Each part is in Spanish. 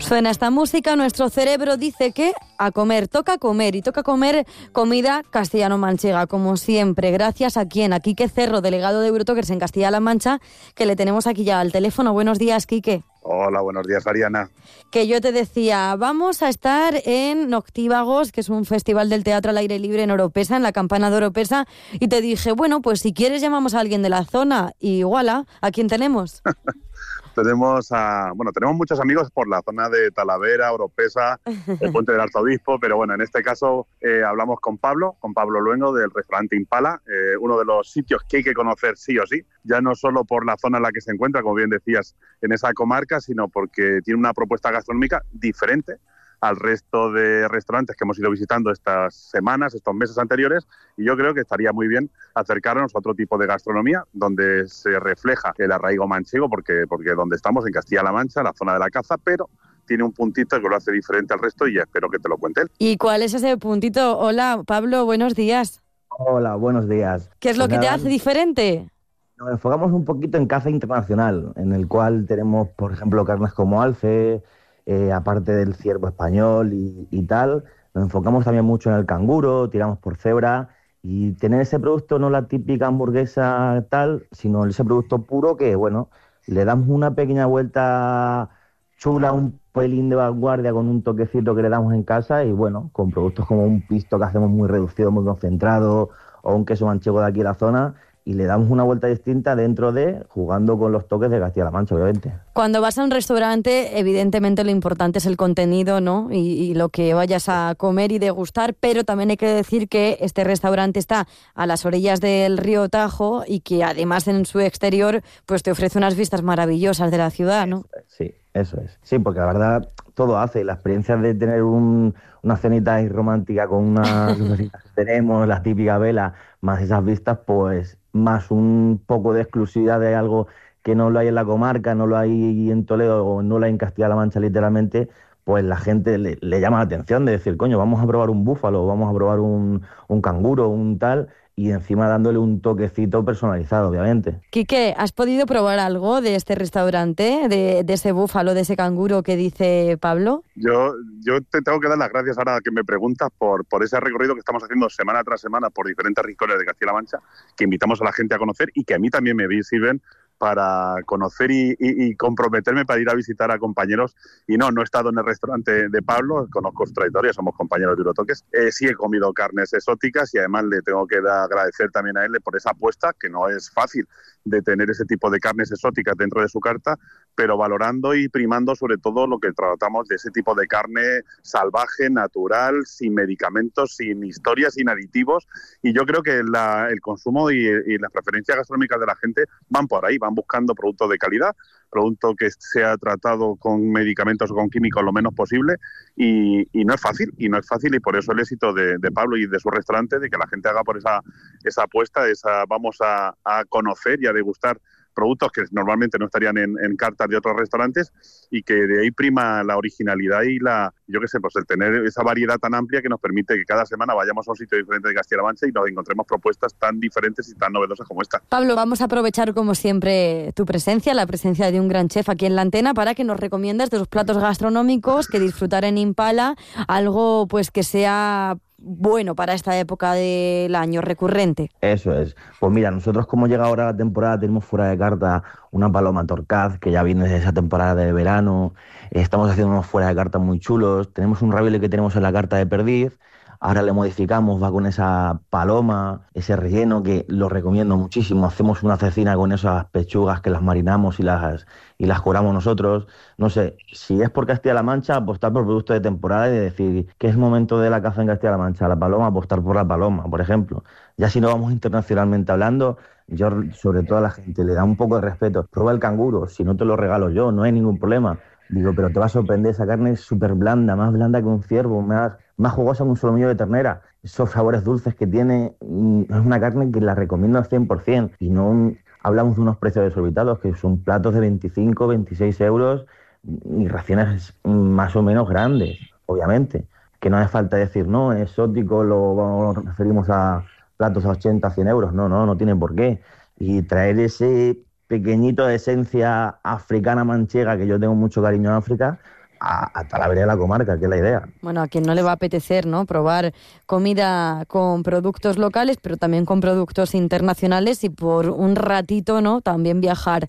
Suena esta música, nuestro cerebro dice que a comer, y toca comer comida castellano-manchega, como siempre. Gracias a quién, a Quique Cerro, delegado de Eurotalkers en Castilla-La Mancha, que le tenemos aquí ya al teléfono. Buenos días, Quique. Hola, buenos días, Ariana. Que yo te decía, vamos a estar en Noctívagos, que es un festival del teatro al aire libre en Oropesa, en la Campana de Oropesa, y te dije, bueno, pues si quieres llamamos a alguien de la zona, y igual, ¿a quién tenemos? Tenemos muchos amigos por la zona de Talavera, Oropesa, el Puente del Arzobispo, pero bueno, en este caso hablamos con Pablo Luengo del restaurante Impala, uno de los sitios que hay que conocer sí o sí, ya no solo por la zona en la que se encuentra, como bien decías, en esa comarca, sino porque tiene una propuesta gastronómica diferente al resto de restaurantes que hemos ido visitando estas semanas, estos meses anteriores, y yo creo que estaría muy bien acercarnos a otro tipo de gastronomía donde se refleja el arraigo manchego, porque donde estamos, en Castilla-La Mancha, la zona de la caza, pero tiene un puntito que lo hace diferente al resto y espero que te lo cuente él. ¿Y cuál es ese puntito? Hola, Pablo, buenos días. Hola, buenos días. ¿Qué es lo que te hace diferente? Nos enfocamos un poquito en caza internacional, en el cual tenemos, por ejemplo, carnes como alce, aparte del ciervo español y tal. Nos enfocamos también mucho en el canguro, tiramos por cebra, y tener ese producto, no la típica hamburguesa tal, sino ese producto puro que, bueno, le damos una pequeña vuelta chula, un pelín de vanguardia con un toquecito que le damos en casa, y bueno, con productos como un pisto que hacemos muy reducido, muy concentrado, o un queso manchego de aquí de la zona, y le damos una vuelta distinta jugando con los toques de Castilla-La Mancha, obviamente. Cuando vas a un restaurante, evidentemente lo importante es el contenido, ¿no? Y lo que vayas a comer y degustar, pero también hay que decir que este restaurante está a las orillas del río Tajo y que además en su exterior pues te ofrece unas vistas maravillosas de la ciudad, ¿no? Sí, eso es. Sí, porque la verdad todo hace. La experiencia de tener una cenita ahí romántica con unas lucecitas que tenemos, la típica vela, más esas vistas, pues más un poco de exclusividad de algo que no lo hay en la comarca, no lo hay en Toledo o no lo hay en Castilla-La Mancha literalmente, pues la gente le llama la atención de decir, coño, vamos a probar un búfalo, vamos a probar un canguro, un tal, y encima dándole un toquecito personalizado, obviamente. Quique, ¿has podido probar algo de este restaurante, de ese búfalo, de ese canguro que dice Pablo? Yo te tengo que dar las gracias ahora que me preguntas por ese recorrido que estamos haciendo semana tras semana por diferentes rincones de Castilla-La Mancha, que invitamos a la gente a conocer y que a mí también me sirven para conocer y comprometerme para ir a visitar a compañeros. Y no he estado en el restaurante de Pablo, conozco su trayectoria, somos compañeros de Eurotalkers. Sí he comido carnes exóticas y además le tengo que agradecer también a él por esa apuesta, que no es fácil de tener ese tipo de carnes exóticas dentro de su carta, pero valorando y primando sobre todo lo que tratamos de ese tipo de carne salvaje, natural, sin medicamentos, sin historias, sin aditivos. Y yo creo que el consumo y las preferencias gastronómicas de la gente van por ahí, van buscando productos de calidad, producto que sea tratado con medicamentos o con químicos lo menos posible, y no es fácil, y por eso el éxito de Pablo y de su restaurante, de que la gente haga por esa apuesta, vamos a conocer y a degustar productos que normalmente no estarían en cartas de otros restaurantes, y que de ahí prima la originalidad y pues el tener esa variedad tan amplia que nos permite que cada semana vayamos a un sitio diferente de Castilla-La Mancha y nos encontremos propuestas tan diferentes y tan novedosas como esta. Pablo, vamos a aprovechar como siempre tu presencia, la presencia de un gran chef aquí en la antena, para que nos recomiendes de los platos gastronómicos que disfrutar en Impala, algo pues que sea bueno para esta época del año recurrente. Eso es. Pues mira, nosotros como llega ahora la temporada tenemos fuera de carta una paloma torcaz que ya viene de esa temporada de verano, estamos haciendo unos fuera de carta muy chulos, tenemos un ravioli que tenemos en la carta de perdiz, ahora le modificamos, va con esa paloma, ese relleno que lo recomiendo muchísimo, hacemos una cecina con esas pechugas que las marinamos y las curamos nosotros. No sé, si es por Castilla-La Mancha, apostar por productos de temporada y decir que es momento de la caza en Castilla-La Mancha, la paloma, apostar por la paloma, por ejemplo. Ya si no vamos internacionalmente hablando, yo sobre todo a la gente le da un poco de respeto. Prueba el canguro, si no te lo regalo yo, no hay ningún problema. Digo, pero te va a sorprender, esa carne es súper blanda, más blanda que un ciervo, más jugosa que un solomillo de ternera. Esos sabores dulces que tiene, es una carne que la recomiendo al 100%. Y no hablamos de unos precios desorbitados, que son platos de 25, 26 euros y raciones más o menos grandes, obviamente. Que no hace falta decir, no, es exótico, lo referimos a platos a 80, 100 euros. No tiene por qué. Y traer ese pequeñito de esencia africana manchega, que yo tengo mucho cariño a África, a Talavera de la comarca, que es la idea. Bueno, a quien no le va a apetecer, ¿no? Probar comida con productos locales, pero también con productos internacionales y por un ratito, ¿no? También viajar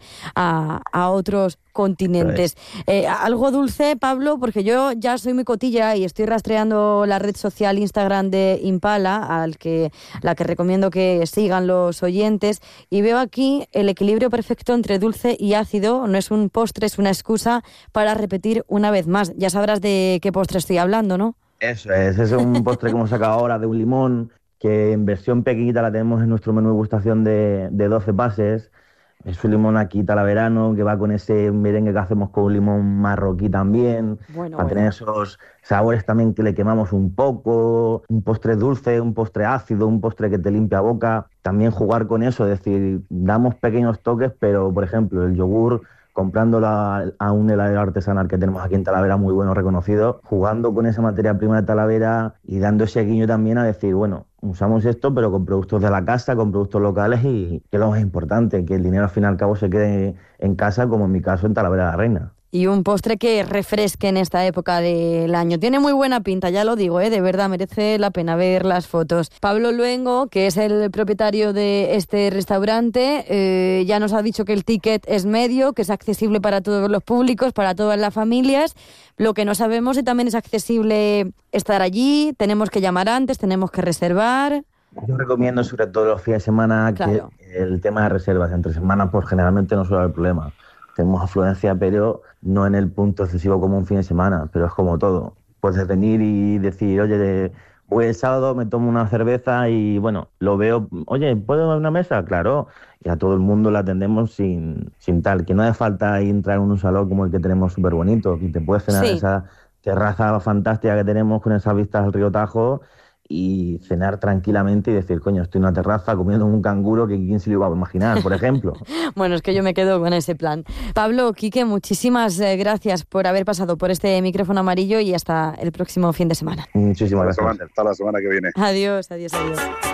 a otros continentes. Algo dulce, Pablo, porque yo ya soy muy cotilla y estoy rastreando la red social Instagram de Impala, la que recomiendo que sigan los oyentes, y veo aquí el equilibrio perfecto entre dulce y ácido. No es un postre, es una excusa para repetir una vez más. Ya sabrás de qué postre estoy hablando, ¿no? Eso es un postre que hemos sacado ahora de un limón, que en versión pequeñita la tenemos en nuestro menú de gustación de 12 pases. Es un limón aquí talaverano que va con ese merengue que hacemos con un limón marroquí también, para tener esos sabores también que le quemamos un poco, un postre dulce, un postre ácido, un postre que te limpia boca. También jugar con eso, es decir, damos pequeños toques, pero por ejemplo el yogur, comprándolo a un heladero artesanal que tenemos aquí en Talavera, muy bueno, reconocido, jugando con esa materia prima de Talavera y dando ese guiño también a decir, bueno, usamos esto, pero con productos de la casa, con productos locales y que es lo más importante, que el dinero al fin y al cabo se quede en casa, como en mi caso en Talavera de la Reina. Y un postre que refresque en esta época del año. Tiene muy buena pinta, ya lo digo, de verdad, merece la pena ver las fotos. Pablo Luengo, que es el propietario de este restaurante, ya nos ha dicho que el ticket es medio, que es accesible para todos los públicos, para todas las familias. Lo que no sabemos si también es accesible estar allí, tenemos que llamar antes, tenemos que reservar. Yo recomiendo, sobre todo los fines de semana, claro, que el tema de reservas entre semanas, pues generalmente no suele haber problema. Tenemos afluencia, pero no en el punto excesivo como un fin de semana, pero es como todo. Puedes venir y decir, oye, voy el sábado, me tomo una cerveza y, bueno, lo veo, oye, ¿puedo dar una mesa? Claro, y a todo el mundo la atendemos sin tal, que no hace falta entrar en un salón como el que tenemos súper bonito, y te puedes cenar en esa terraza fantástica que tenemos con esas vistas al río Tajo y cenar tranquilamente y decir, coño, estoy en una terraza comiendo un canguro que quién se lo iba a imaginar, por ejemplo. Bueno, es que yo me quedo con ese plan. Pablo, Quique, muchísimas gracias por haber pasado por este micrófono amarillo y hasta el próximo fin de semana. Muchísimas gracias. Hasta la semana que viene. Adiós, adiós, adiós.